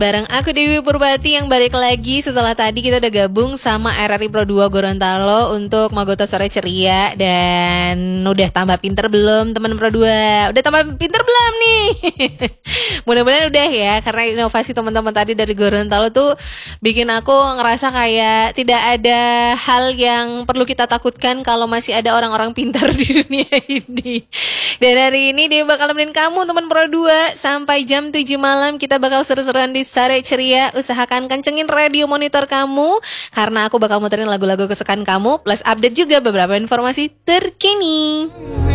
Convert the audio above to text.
Bareng aku Dewi Purbati yang balik lagi setelah tadi kita udah gabung sama RRI Pro 2 Gorontalo untuk Magoto Sore Ceria. Dan udah tambah pinter belum teman Pro 2? Udah tambah pinter belum nih? Mudah-mudahan udah ya, karena inovasi teman-teman tadi dari Gorontalo tuh bikin aku ngerasa kayak tidak ada hal yang perlu kita takutkan kalau masih ada orang-orang pintar di dunia ini. Dan hari ini dia bakal nemenin kamu teman Pro 2 sampai jam 7 malam. Kita bakal seru-seruan di Sore Ceria. Usahakan kencengin radio monitor kamu, karena aku bakal muterin lagu-lagu kesukaan kamu plus update juga beberapa informasi terkini.